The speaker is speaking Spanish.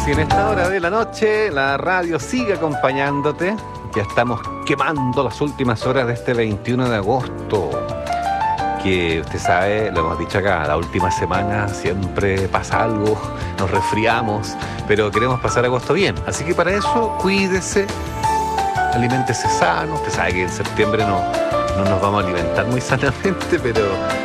y en esta hora de la noche la radio sigue acompañándote. Ya estamos quemando las últimas horas de este 21 de agosto. Que usted sabe, lo hemos dicho acá, la última semana siempre pasa algo, nos resfriamos, pero queremos pasar agosto bien. Así que para eso, cuídese, aliméntese sano. Usted sabe que en septiembre no nos vamos a alimentar muy sanamente, pero